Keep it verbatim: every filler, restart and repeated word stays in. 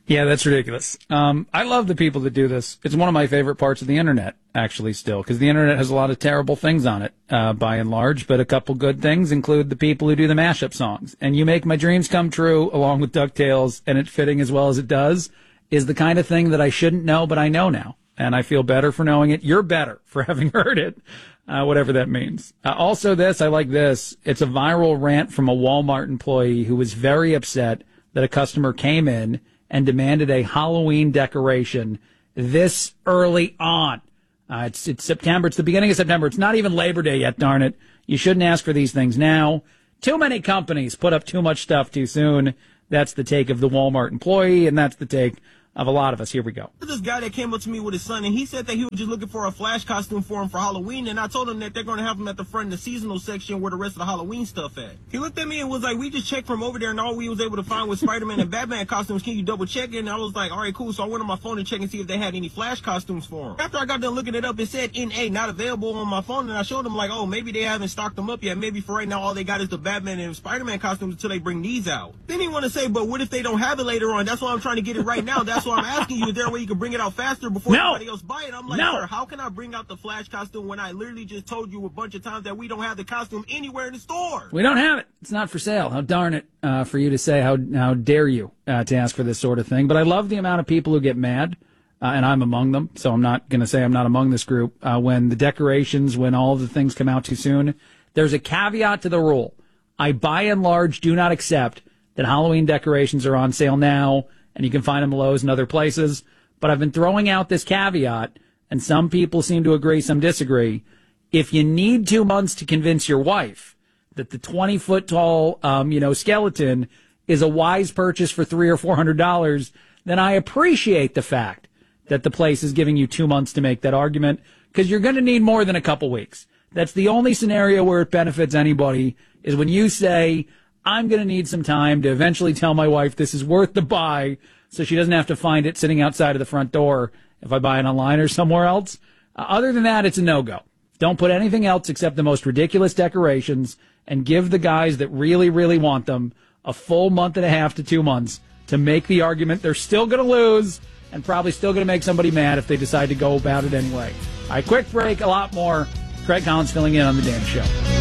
Yeah, that's ridiculous. Um, I love the people that do this. It's one of my favorite parts of the internet, actually, still, because the internet has a lot of terrible things on it, uh, by and large, but a couple good things include the people who do the mashup songs. And You Make My Dreams Come True, along with DuckTales, and it fitting as well as it does, is the kind of thing that I shouldn't know, but I know now. And I feel better for knowing it. You're better for having heard it, uh, whatever that means. Uh, also this, I like this. It's a viral rant from a Walmart employee who was very upset that a customer came in and demanded a Halloween decoration this early on. Uh, it's, it's September. It's the beginning of September. It's not even Labor Day yet, darn it. You shouldn't ask for these things now. Too many companies put up too much stuff too soon. That's the take of the Walmart employee, and that's the take of a lot of us. Here we go. This guy that came up to me with his son, and he said that he was just looking for a Flash costume for him for Halloween, and I told him that they're going to have him at the front of the seasonal section where the rest of the Halloween stuff at. He looked at me and was like, we just checked from over there, and all we was able to find was Spider-Man and Batman costumes. Can you double check it? And I was like, all right, cool. So I went on my phone to check and see if they had any Flash costumes for him. After I got done looking it up, it said N A, not available on my phone, and I showed him like, oh, maybe they haven't stocked them up yet. Maybe for right now, all they got is the Batman and Spider-Man costumes until they bring these out. Then he want to say, but what if they don't have it later on? That's why I'm trying to get it right now. That's why I'm asking you, is there a way you can bring it out faster before no. everybody else buy it? I'm like, no. sir, how can I bring out the Flash costume when I literally just told you a bunch of times that we don't have the costume anywhere in the store? We don't have it. It's not for sale. How darn it uh, for you to say, how how dare you uh, to ask for this sort of thing. But I love the amount of people who get mad, uh, and I'm among them, so I'm not going to say I'm not among this group. Uh, when the decorations, when all of the things come out too soon, there's a caveat to the rule. I, by and large, do not accept that Halloween decorations are on sale now, and you can find them at Lowe's and other places. But I've been throwing out this caveat, and some people seem to agree, some disagree. If you need two months to convince your wife that the twenty-foot tall, um, you know, skeleton is a wise purchase for three or four hundred dollars, then I appreciate the fact that the place is giving you two months to make that argument, because you're going to need more than a couple weeks. That's the only scenario where it benefits anybody, is when you say, I'm going to need some time to eventually tell my wife this is worth the buy, so she doesn't have to find it sitting outside of the front door if I buy it online or somewhere else. Uh, other than that, it's a no-go. Don't put anything else except the most ridiculous decorations, and give the guys that really, really want them a full month and a half to two months to make the argument. They're still going to lose and probably still going to make somebody mad if they decide to go about it anyway. All right, quick break, a lot more. Craig Collins filling in on The Dan Show.